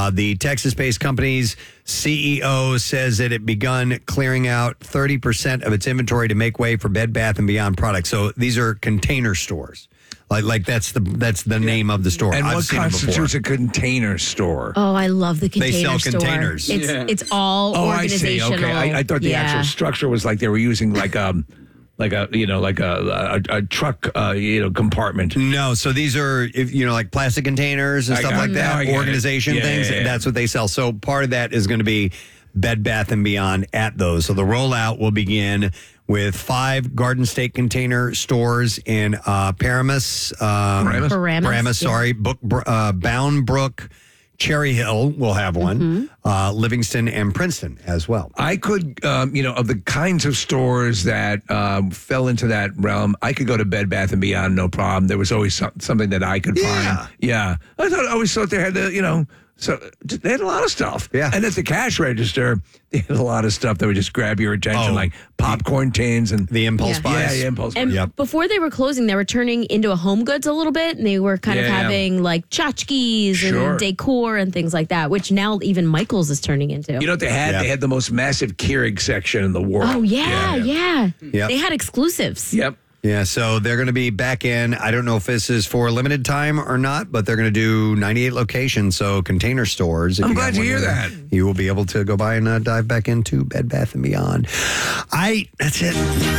The Texas-based company's CEO says that it begun clearing out 30% of its inventory to make way for Bed Bath & Beyond products. So these are container stores. Like that's the name of the store. And I've what seen them before. constitutes a container store? Oh, I love the container They sell store. containers. It's all organizational. I see. Okay, I thought the actual structure was like they were using like a truck compartment. No, so these are like plastic containers and stuff like that, organization things. Yeah. That's what they sell. So part of that is going to be Bed Bath & Beyond at those. So the rollout will begin with 5 Garden State container stores in Paramus, Bound Brook, Cherry Hill will have one, Livingston, and Princeton as well. I could, of the kinds of stores that fell into that realm, I could go to Bed Bath & Beyond, no problem. There was always something that I could find. Yeah. I always thought they had so they had a lot of stuff. Yeah. And at the cash register, they had a lot of stuff that would just grab your attention, like popcorn tins and the impulse buys. Yeah, impulse buys. And before they were closing, they were turning into a home goods a little bit, and they were kind of having like tchotchkes and decor and things like that, which now even Michael's is turning into. You know what they had? Yeah. They had the most massive Keurig section in the world. Oh, yeah. Yep. They had exclusives. Yep. Yeah, so they're going to be back in. I don't know if this is for a limited time or not, but they're going to do 98 locations, so container stores. I'm glad to hear that. You will be able to go by and dive back into Bed Bath & Beyond. That's it.